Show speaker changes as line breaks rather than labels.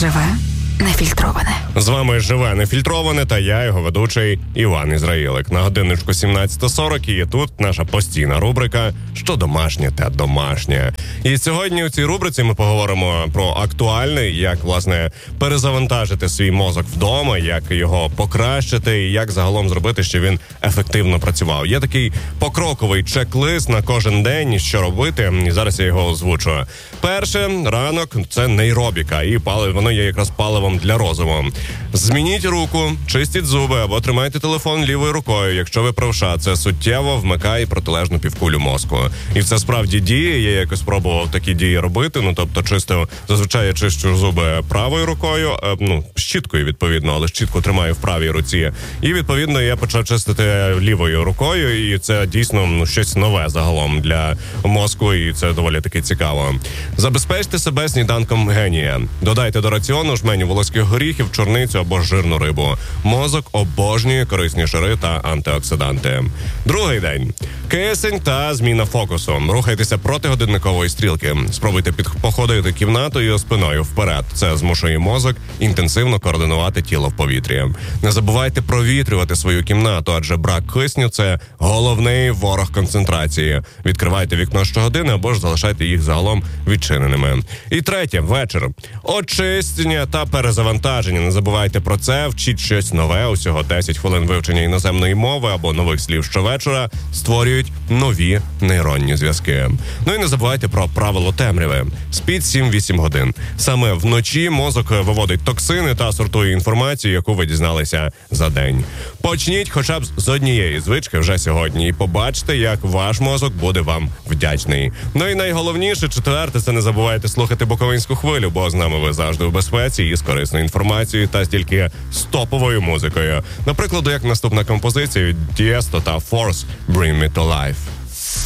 Живе нефільтроване.
З вами «Живе нефільтроване» та я, його ведучий Іван Ізраїлик. На годинничку 17:40 і тут наша постійна рубрика «Що домашнє та домашнє». І сьогодні у цій рубриці ми поговоримо про актуальне, як, власне, перезавантажити свій мозок вдома, як його покращити і як загалом зробити, щоб він ефективно працював. Є такий покроковий чек-лист на кожен день, що робити, і зараз я його озвучу. Перше, ранок – це нейробіка, і воно є якраз паливом для розуму. Змініть руку, чистіть зуби або тримайте телефон лівою рукою. Якщо ви правша, це суттєво вмикає протилежну півкулю мозку. І це справді діє. Я якось пробував такі дії робити. Тобто зазвичай я чищу зуби правою рукою, щіткою, відповідно, але щітку тримаю в правій руці. І, відповідно, я почав чистити лівою рукою, і це дійсно щось нове загалом для мозку, і це доволі таки цікаво. Забезпечте себе сніданком генія. Додайте до раціону жменю волоських горіхів, чорницю або жирну рибу. Мозок обожнює корисні жири та антиоксиданти. Другий день. Кисень та зміна фокусу. Рухайтеся проти годинникової стрілки. Спробуйте походити кімнатою спиною вперед. Це змушує мозок інтенсивно координувати тіло в повітрі. Не забувайте провітрювати свою кімнату, адже брак кисню – це головний ворог концентрації. Відкривайте вікно щогодини або ж залишайте їх загалом відчиненими. І третє. Вечір. Очищення та перезавантаження. Не забувайте про це, вчіть щось нове. Усього 10 хвилин вивчення іноземної мови або нових слів щовечора створюють нові нейронні зв'язки. Ну і не забувайте про правило темряви. Спіть 7-8 годин. Саме вночі мозок виводить токсини та сортує інформацію, яку ви дізналися за день. Почніть хоча б з однієї звички вже сьогодні і побачите, як ваш мозок буде вам вдячний. Ну і найголовніше, четверте, це не забувайте слухати Буковинську хвилю, бо з нами ви завжди у безпеці і з корисною інформацією та стільки з топовою музикою. Наприклад, як наступна композиція від Тієсто та Force «Bring Me To Life».